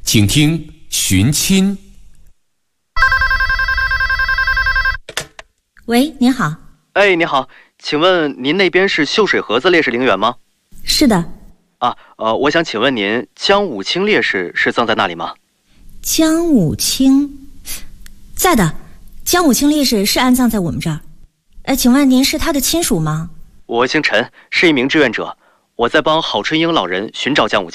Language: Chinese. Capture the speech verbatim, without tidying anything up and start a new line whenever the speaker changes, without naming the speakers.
请听寻亲。
喂，您好。
哎，你好，请问您那边是秀水河子烈士陵园吗？
是的。
啊，呃，我想请问您，江武清烈士是葬在那里吗？
江武清，在的。江武清烈士是安葬在我们这儿。哎，请问您是他的亲属吗？
我姓陈，是一名志愿者，我在帮郝春英老人寻找江武清。